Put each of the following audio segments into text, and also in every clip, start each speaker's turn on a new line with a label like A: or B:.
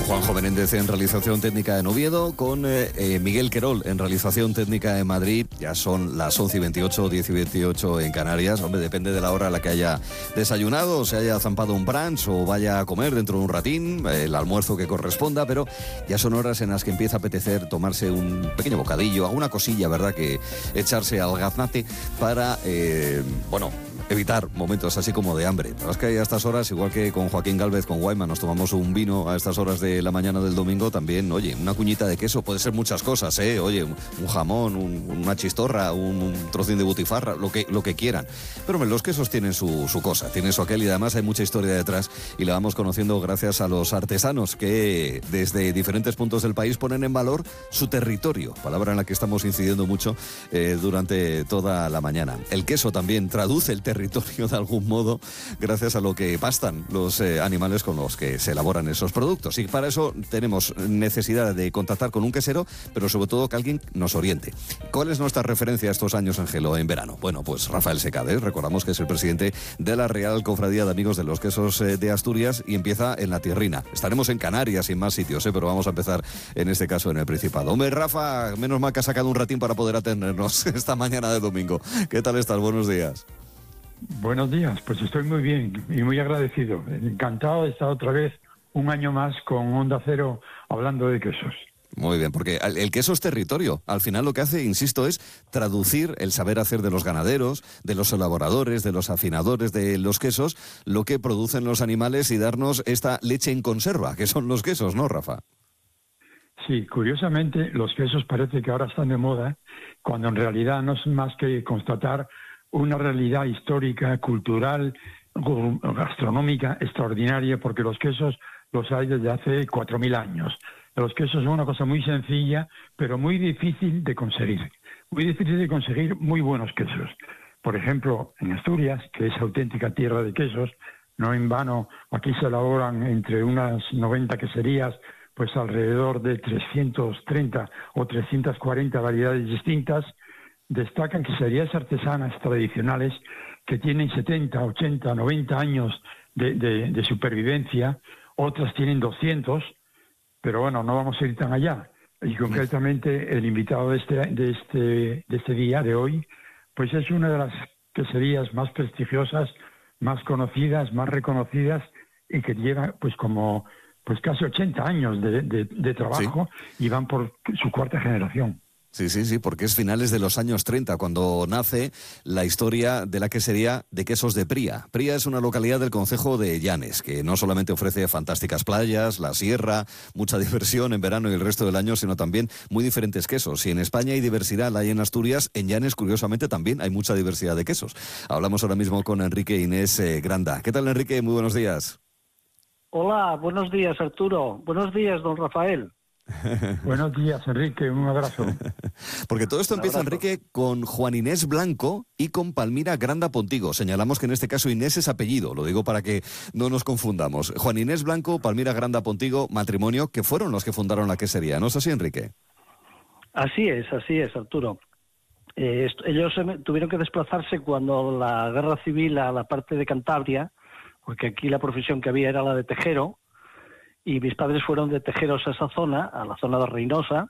A: Juanjo Menéndez en realización técnica en Oviedo, con Miguel Querol en realización técnica en Madrid. Ya son las 11:28, 10:28 en Canarias. Hombre, depende de la hora a la que haya desayunado, se haya zampado un brunch o vaya a comer dentro de un ratín, el almuerzo que corresponda, pero ya son horas en las que empieza a apetecer tomarse un pequeño bocadillo, alguna cosilla, ¿verdad?, que echarse al gaznate para, evitar momentos así como de hambre. La verdad es que a estas horas, igual que con Joaquín Gálvez, con Guayma, nos tomamos un vino a estas horas de la mañana del domingo, también, oye, una cuñita de queso, puede ser muchas cosas, oye, un jamón, una chistorra, un trocín de butifarra, lo que quieran. Pero hombre, los quesos tienen su cosa, tienen su aquel, y además hay mucha historia detrás y la vamos conociendo gracias a los artesanos que desde diferentes puntos del país ponen en valor su territorio, palabra en la que estamos incidiendo mucho durante toda la mañana. El queso también traduce el territorio de algún modo, gracias a lo que pastan los animales con los que se elaboran esos productos. Y para eso tenemos necesidad de contactar con un quesero, pero sobre todo que alguien nos oriente. ¿Cuál es nuestra referencia estos años, Ángelo, en verano? Bueno, pues Rafael Secades, recordamos que es el presidente de la Real Cofradía de Amigos de los Quesos de Asturias, y empieza en la Tierrina. Estaremos en Canarias y en más sitios, pero vamos a empezar en este caso en el Principado. Hombre, Rafa, menos mal que has sacado un ratín para poder atendernos esta mañana de domingo. ¿Qué tal estás? Buenos días.
B: Buenos días, pues estoy muy bien y muy agradecido. Encantado de estar otra vez un año más con Onda Cero hablando de quesos.
A: Muy bien, porque el queso es territorio. Al final lo que hace, insisto, es traducir el saber hacer de los ganaderos, de los elaboradores, de los afinadores de los quesos, lo que producen los animales, y darnos esta leche en conserva, que son los quesos, ¿no, Rafa?
B: Sí, curiosamente los quesos parece que ahora están de moda, cuando en realidad no es más que constatar una realidad histórica, cultural, gastronómica extraordinaria, porque los quesos los hay desde hace 4.000 años. Los quesos son una cosa muy sencilla, pero muy difícil de conseguir. Muy difícil de conseguir muy buenos quesos. Por ejemplo, en Asturias, que es auténtica tierra de quesos, no en vano, aquí se elaboran entre unas 90 queserías, pues alrededor de 330 o 340 variedades distintas. Destacan queserías artesanas tradicionales que tienen 70, 80, 90 años de supervivencia, otras tienen 200, pero bueno, no vamos a ir tan allá. Y concretamente el invitado de este día, de hoy, pues es una de las queserías más prestigiosas, más conocidas, más reconocidas, y que lleva pues casi 80 años de trabajo, sí, y van por su cuarta generación.
A: Sí, porque es finales de los años 30 cuando nace la historia de la quesería de quesos de Pría. Pría es una localidad del concejo de Llanes, que no solamente ofrece fantásticas playas, la sierra, mucha diversión en verano y el resto del año, sino también muy diferentes quesos. Si en España hay diversidad, la hay en Asturias, en Llanes, curiosamente, también hay mucha diversidad de quesos. Hablamos ahora mismo con Enrique Inés Granda. ¿Qué tal, Enrique? Muy buenos días.
C: Hola, buenos días, Arturo. Buenos días, don Rafael.
B: Buenos días, Enrique, un abrazo.
A: Porque todo esto empieza, Enrique, con Juan Inés Blanco y con Palmira Granda Pontigo. Señalamos que en este caso Inés es apellido, lo digo para que no nos confundamos. Juan Inés Blanco, Palmira Granda Pontigo, matrimonio, que fueron los que fundaron la quesería, ¿no es así, Enrique?
C: Así es, Arturo. Ellos tuvieron que desplazarse cuando la guerra civil a la parte de Cantabria, porque aquí la profesión que había era la de tejero, y mis padres fueron de tejeros a esa zona, a la zona de Reynosa,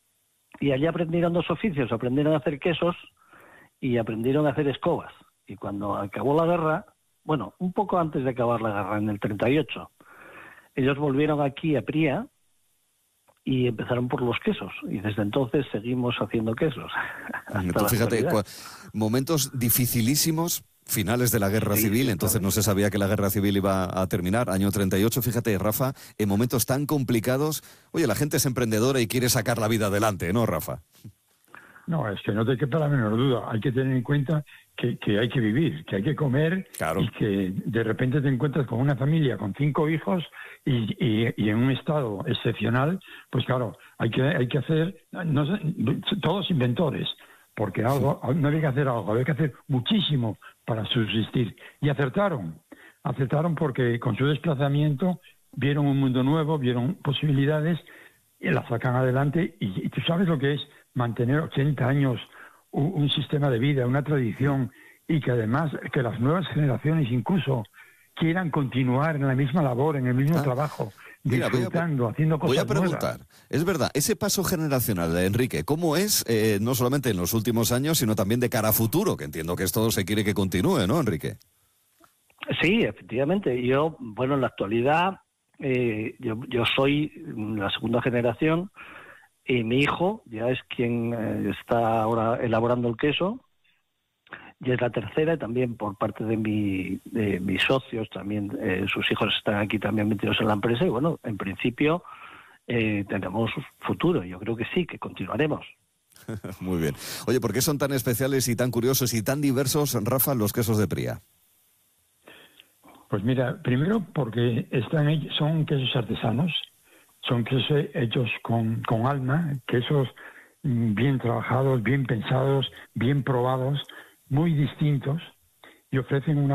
C: y allí aprendieron dos oficios, aprendieron a hacer quesos y aprendieron a hacer escobas. Y cuando acabó la guerra, bueno, un poco antes de acabar la guerra, en el 38, ellos volvieron aquí a Pría y empezaron por los quesos, y desde entonces seguimos haciendo quesos.
A: Tú fíjate, momentos dificilísimos, finales de la guerra civil, entonces no se sabía que la guerra civil iba a terminar, año 38, fíjate, Rafa, en momentos tan complicados, oye, la gente es emprendedora y quiere sacar la vida adelante, ¿no, Rafa?
B: No, es que no te quepa la menor duda, hay que tener en cuenta que hay que vivir, que hay que comer, claro, y que de repente te encuentras con una familia con 5 hijos y en un estado excepcional, pues claro, hay que hacer, no sé, todos inventores, porque no había que hacer algo, había que hacer muchísimo para subsistir. Y acertaron porque con su desplazamiento vieron un mundo nuevo, vieron posibilidades y la sacan adelante. Y tú sabes lo que es mantener 80 años un sistema de vida, una tradición, y que además que las nuevas generaciones incluso quieran continuar en la misma labor, en el mismo trabajo. disfrutando, haciendo cosas
A: voy a preguntar,
B: nuevas.
A: es verdad, ese paso generacional de Enrique, ¿cómo es no solamente en los últimos años, sino también de cara a futuro? Que entiendo que esto se quiere que continúe, ¿no, Enrique?
C: Sí, efectivamente. Yo, bueno, en la actualidad, yo soy la segunda generación y mi hijo ya es quien está ahora elaborando el queso. Y es la tercera, y también por parte de mis socios, también sus hijos están aquí también metidos en la empresa, y bueno, en principio tenemos futuro. Yo creo que sí, que continuaremos.
A: Muy bien. Oye, ¿por qué son tan especiales y tan curiosos y tan diversos, Rafa, los quesos de Pría?
B: Pues mira, primero porque son quesos artesanos, son quesos hechos con alma, quesos bien trabajados, bien pensados, bien probados, muy distintos, y ofrecen una